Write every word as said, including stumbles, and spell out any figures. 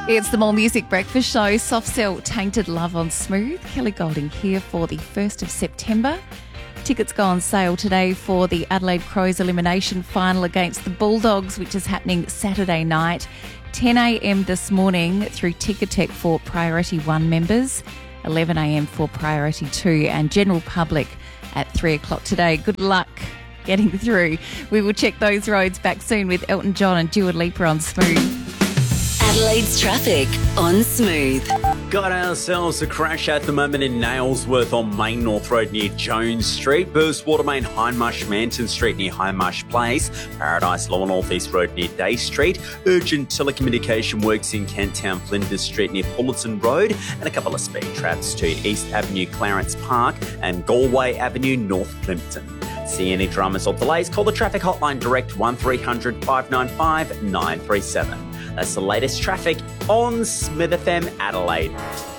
It's the More Music Breakfast Show. Soft Cell, Tainted Love on Smooth. Kelly Golding here for the first of September. Tickets go on sale today for the Adelaide Crows elimination final against the Bulldogs, which is happening Saturday night, ten a.m. this morning through Ticketek for Priority one members, eleven a.m. for Priority two, and general public at three o'clock today. Good luck getting through. We will check those roads back soon with Elton John and Dua Lipa on Smooth. Adelaide's traffic on Smooth. Got ourselves a crash at the moment in Nailsworth on Main North Road near Jones Street. Burstwater Main Hindmarsh Manton Street near Hindmarsh Place. Paradise Lower North East Road near Day Street. Urgent telecommunication works in Kent Town Flinders Street near Fullerton Road. And a couple of speed traps to East Avenue Clarence Park and Galway Avenue North Plimpton. See any dramas or delays? Call the traffic hotline direct one three hundred, five nine five, nine three seven. That's the latest traffic on Smith F M Adelaide.